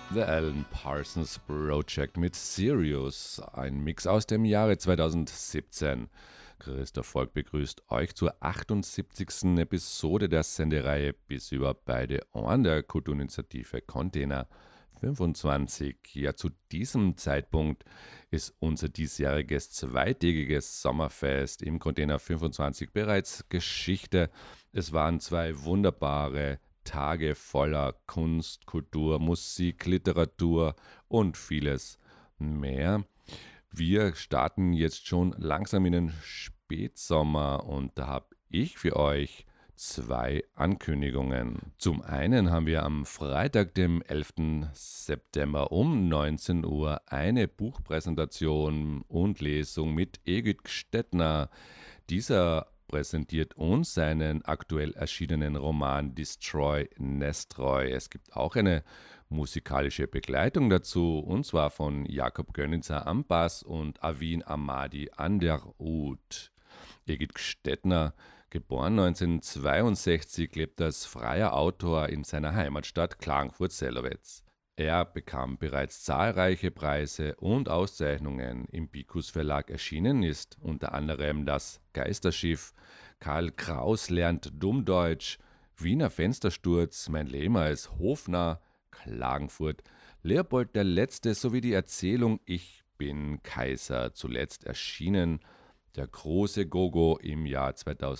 The Alan Parsons Project mit Sirius, ein Mix aus dem Jahre 2017. Christoph Volk begrüßt euch zur 78. Episode der Sendereihe Bis über beide Ohren der Kulturinitiative Container 25. Ja, zu diesem Zeitpunkt ist unser diesjähriges zweitägiges Sommerfest im Container 25 bereits Geschichte. Es waren zwei wunderbare Tage voller Kunst, Kultur, Musik, Literatur und vieles mehr. Wir starten jetzt schon langsam in den Spätsommer und da habe ich für euch zwei Ankündigungen. Zum einen haben wir am Freitag, dem 11. September um 19 Uhr eine Buchpräsentation und Lesung mit Egid Gstettner. Dieser präsentiert uns seinen aktuell erschienenen Roman Destroy Nestroy. Es gibt auch eine musikalische Begleitung dazu, und zwar von Jakob Gönnitzer am Bass und Avin Ahmadi an der Oud. Egid Gstettner, geboren 1962, lebt als freier Autor in seiner Heimatstadt Klagenfurt-Sellowitz. Er bekam bereits zahlreiche Preise und Auszeichnungen. Im Picus Verlag erschienen ist unter anderem Das Geisterschiff, Karl Kraus lernt Dummdeutsch, Wiener Fenstersturz, Mein Leben als Hofnarr, Klagenfurt, Leopold der Letzte sowie die Erzählung Ich bin Kaiser, zuletzt erschienen Der große Gogo im Jahr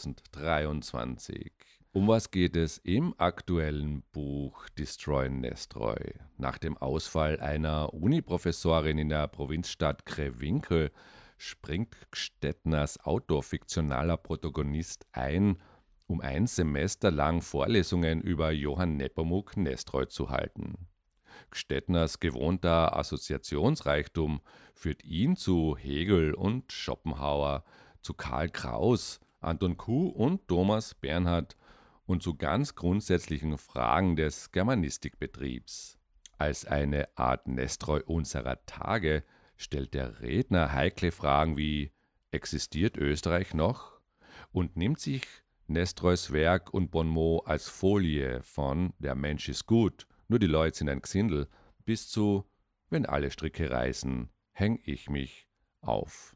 2023. Um was geht es im aktuellen Buch Destroy Nestroy? Nach dem Ausfall einer Uniprofessorin in der Provinzstadt Krewinkel springt Gstettners autofiktionaler Protagonist ein, um ein Semester lang Vorlesungen über Johann Nepomuk Nestroy zu halten. Gstettners gewohnter Assoziationsreichtum führt ihn zu Hegel und Schopenhauer, zu Karl Kraus, Anton Kuh und Thomas Bernhard und zu ganz grundsätzlichen Fragen des Germanistikbetriebs. Als eine Art Nestroy unserer Tage stellt der Redner heikle Fragen wie: Existiert Österreich noch? Und nimmt sich Nestroys Werk und Bonmot als Folie von Der Mensch ist gut, nur die Leute sind ein Gsindel bis zu Wenn alle Stricke reißen, häng ich mich auf.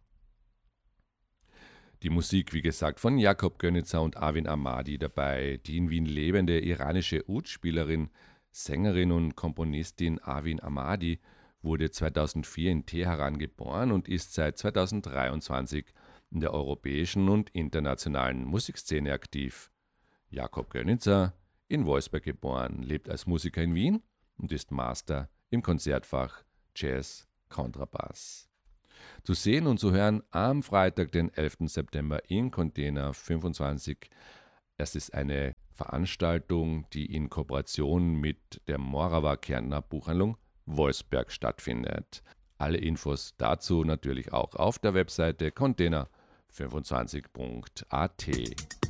Die Musik, wie gesagt, von Jakob Gönnitzer und Avin Ahmadi dabei. Die in Wien lebende iranische Ud-Spielerin, Sängerin und Komponistin Avin Ahmadi wurde 2004 in Teheran geboren und ist seit 2023 in der europäischen und internationalen Musikszene aktiv. Jakob Gönnitzer, in Wolfsberg geboren, lebt als Musiker in Wien und ist Master im Konzertfach Jazz Kontrabass. Zu sehen und zu hören am Freitag, den 11. September in Container 25. Es ist eine Veranstaltung, die in Kooperation mit der Morava Kärntner Buchhandlung Wolfsberg stattfindet. Alle Infos dazu natürlich auch auf der Webseite container25.at.